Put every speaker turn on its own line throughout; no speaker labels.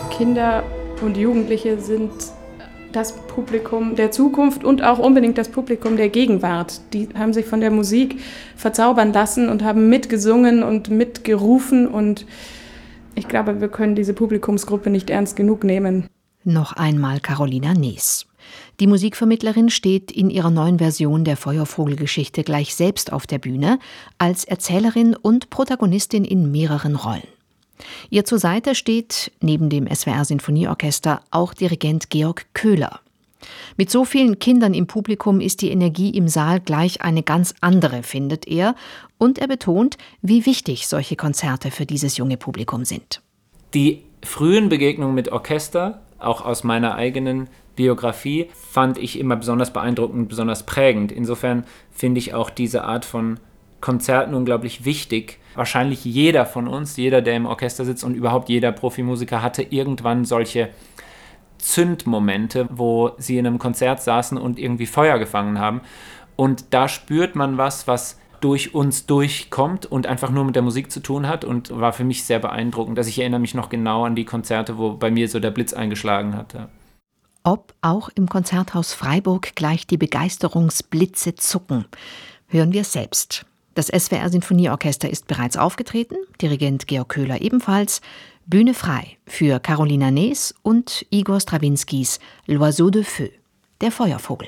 Kinder und Jugendliche sind das Publikum der Zukunft und auch unbedingt das Publikum der Gegenwart. Die haben sich von der Musik verzaubern lassen und haben mitgesungen und mitgerufen. Und ich glaube, wir können diese Publikumsgruppe nicht ernst genug nehmen.
Noch einmal Carolina Nees. Die Musikvermittlerin steht in ihrer neuen Version der Feuervogelgeschichte gleich selbst auf der Bühne, als Erzählerin und Protagonistin in mehreren Rollen. Ihr zur Seite steht, neben dem SWR-Sinfonieorchester, auch Dirigent Georg Köhler. Mit so vielen Kindern im Publikum ist die Energie im Saal gleich eine ganz andere, findet er. Und er betont, wie wichtig solche Konzerte für dieses junge Publikum sind.
Die frühen Begegnungen mit Orchester, auch aus meiner eigenen Biografie, fand ich immer besonders beeindruckend, besonders prägend. Insofern finde ich auch diese Art von Konzerten unglaublich wichtig. Wahrscheinlich jeder von uns, jeder, der im Orchester sitzt und überhaupt jeder Profimusiker hatte irgendwann solche Zündmomente, wo sie in einem Konzert saßen und irgendwie Feuer gefangen haben. Und da spürt man was durch uns durchkommt und einfach nur mit der Musik zu tun hat und war für mich sehr beeindruckend. Also ich erinnere mich noch genau an die Konzerte, wo bei mir so der Blitz eingeschlagen hat. Ja.
Ob auch im Konzerthaus Freiburg gleich die Begeisterungsblitze zucken, hören wir selbst. Das SWR-Sinfonieorchester ist bereits aufgetreten, Dirigent Georg Köhler ebenfalls. Bühne frei für Carolina Nees und Igor Strawinskys L'Oiseau de Feu, der Feuervogel.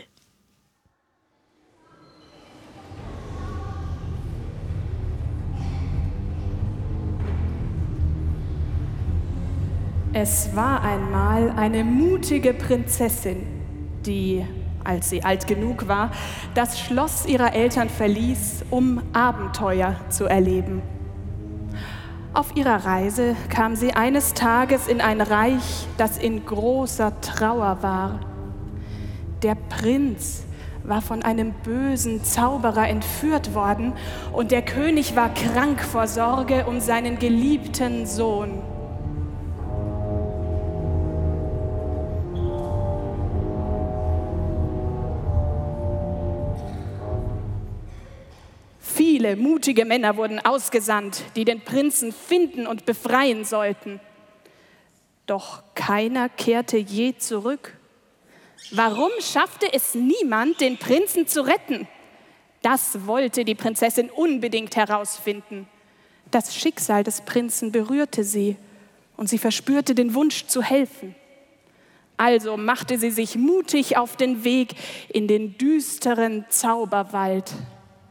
Es war einmal eine mutige Prinzessin, die, als sie alt genug war, das Schloss ihrer Eltern verließ, um Abenteuer zu erleben. Auf ihrer Reise kam sie eines Tages in ein Reich, das in großer Trauer war. Der Prinz war von einem bösen Zauberer entführt worden und der König war krank vor Sorge um seinen geliebten Sohn. Viele mutige Männer wurden ausgesandt, die den Prinzen finden und befreien sollten. Doch keiner kehrte je zurück. Warum schaffte es niemand, den Prinzen zu retten? Das wollte die Prinzessin unbedingt herausfinden. Das Schicksal des Prinzen berührte sie und sie verspürte den Wunsch zu helfen. Also machte sie sich mutig auf den Weg in den düsteren Zauberwald.